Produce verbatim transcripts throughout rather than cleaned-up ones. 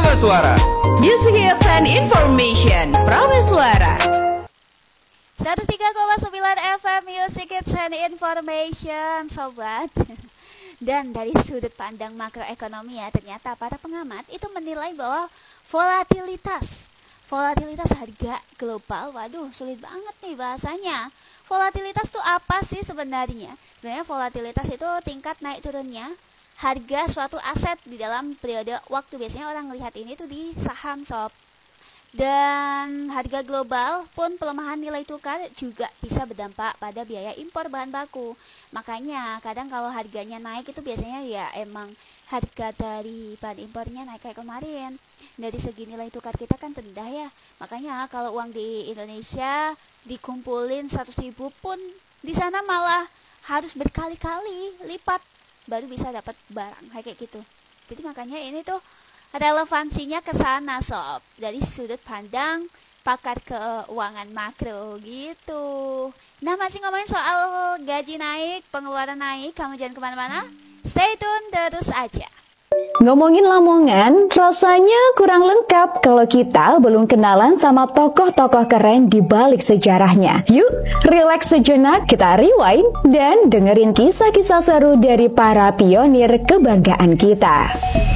Prameswara. Music Hits and Information Prameswara seratus tiga koma sembilan F M Music Hits and Information, sobat. Dan dari sudut pandang makroekonomi ya, ternyata para pengamat itu menilai bahwa volatilitas Volatilitas harga global, waduh sulit banget nih bahasanya. Volatilitas itu apa sih sebenarnya? Sebenarnya volatilitas itu tingkat naik turunnya harga suatu aset di dalam periode waktu. Biasanya orang melihat ini tuh di saham, sob. Dan harga global pun pelemahan nilai tukar juga bisa berdampak pada biaya impor bahan baku. Makanya kadang kalau harganya naik itu biasanya ya emang harga dari bahan impornya naik kayak kemarin. Dari segi nilai tukar kita kan rendah ya. Makanya kalau uang di Indonesia dikumpulin seratus ribu pun di sana malah harus berkali-kali lipat baru bisa dapat barang kayak gitu. Jadi makanya ini tuh relevansinya ke sana, sob, dari sudut pandang pakar keuangan makro gitu. Nah, masih ngomongin soal gaji naik, pengeluaran naik, kamu jangan kemana-mana, stay tune terus aja. Ngomongin Lamongan, rasanya kurang lengkap kalau kita belum kenalan sama tokoh-tokoh keren di balik sejarahnya. Yuk, relax sejenak, kita rewind dan dengerin kisah-kisah seru dari para pionir kebanggaan kita.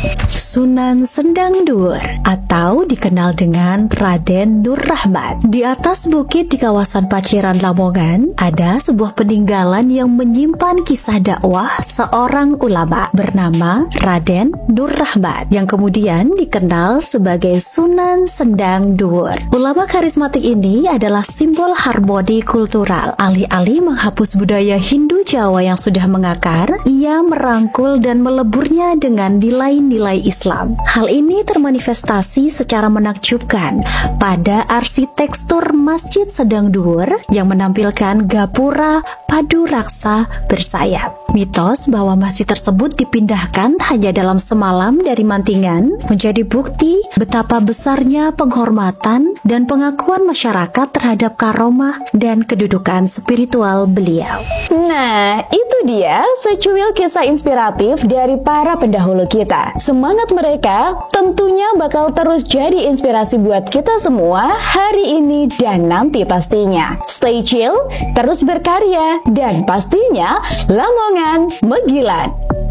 Sunan Sendang Dur atau dikenal dengan Raden Nur Rahmat. Di atas bukit di kawasan Paciran Lamongan, ada sebuah peninggalan yang menyimpan kisah dakwah seorang ulama bernama Raden Nur Rahmat yang kemudian dikenal sebagai Sunan Sendang Dur. Ulama karismatik ini adalah simbol harmoni kultural. Alih-alih menghapus budaya Hindu Jawa yang sudah mengakar, ia merangkul dan meleburnya dengan nilai-nilai Islam. Hal ini termanifestasi secara menakjubkan pada arsitektur Masjid Sendang Dur yang menampilkan gapura padu raksa bersayap. Mitos bahwa masjid tersebut dipindahkan hanya dalam semalam dari Mantingan menjadi bukti betapa besarnya penghormatan dan pengakuan masyarakat terhadap karomah dan kedudukan spiritual beliau. Nah, itu dia secuil kisah inspiratif dari para pendahulu kita. Semangat mereka tentunya bakal terus jadi inspirasi buat kita semua hari ini dan nanti pastinya. Stay chill, terus berkarya, dan pastinya Lamongan Megilan.